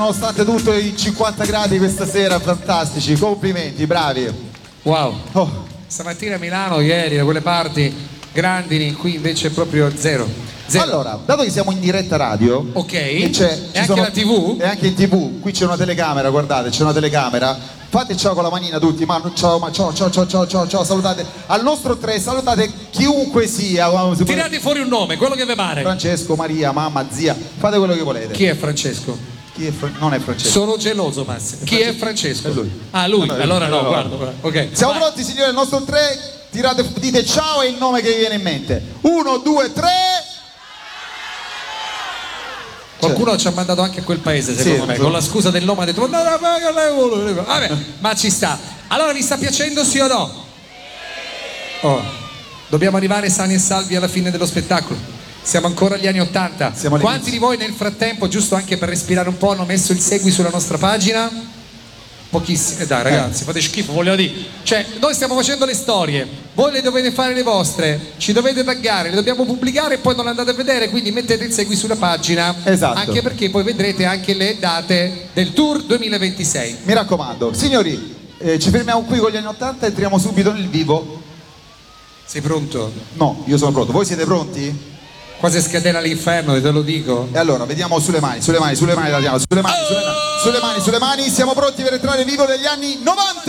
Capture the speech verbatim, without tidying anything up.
Nonostante tutto i cinquanta gradi questa sera, fantastici, complimenti, bravi. Wow. Oh. Stamattina a Milano, ieri da quelle parti, Grandini, qui invece proprio zero. zero. Allora, dato che siamo in diretta radio, ok, e, c'è, e anche sono, la tivù? E anche in tivù, qui c'è una telecamera, guardate, c'è una telecamera. Fate ciao con la manina tutti, ma ciao, ma ciao, ciao, ciao, ciao, ciao, ciao, salutate al nostro tre, salutate chiunque sia. Tirate fuori un nome, quello che vi pare. Francesco, Maria, mamma, zia, fate quello che volete. Chi è Francesco? Chi è Fra- non è Francesco. Sono geloso, Massimo. Chi è Francesco? È lui. Ah, lui, allora, allora no, allora. guarda, guarda. Ok. Siamo Vai. pronti signori, il nostro tre, tirate, dite ciao e il nome che vi viene in mente. Uno, due, tre. Qualcuno ci ha mandato anche a quel paese, secondo Sì, me, sì. con la scusa del nome ha detto no, no, no, no, no. Vabbè, ma ci sta. Allora vi sta piacendo sì o no? Oh, dobbiamo arrivare sani e salvi alla fine dello spettacolo. Siamo ancora agli anni ottanta. Siamo Quanti di voi nel frattempo, giusto anche per respirare un po', hanno messo il segui sulla nostra pagina? Pochissimi. Eh dai ragazzi, fate schifo, voglio dire. Cioè, noi stiamo facendo le storie, voi le dovete fare le vostre, ci dovete taggare, le dobbiamo pubblicare e poi non le andate a vedere, quindi mettete il segui sulla pagina. Esatto. Anche perché poi vedrete anche le date del Tour duemilaventisei. Mi raccomando, signori, eh, ci fermiamo qui con gli anni ottanta e entriamo subito nel vivo. Sei pronto? No, io sono pronto, voi siete pronti? Quasi scatena l'inferno, te lo dico. E allora, vediamo sulle mani, sulle mani, sulle mani, sulle mani, sulle mani, sulle mani, sulle mani, siamo pronti per entrare vivo negli anni novanta!